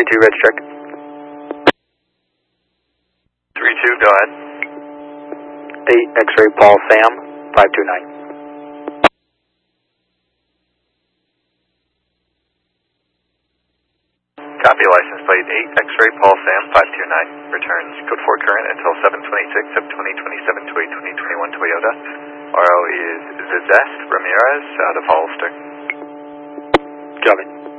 32, red check. 32, go ahead. 8, X-ray Paul Sam, 529. Copy, license plate 8, X-ray Paul Sam, 529. Returns code 4 current until 726 of 2027 to a 2021 Toyota. RO is Zest Ramirez out of Hollister. Copy.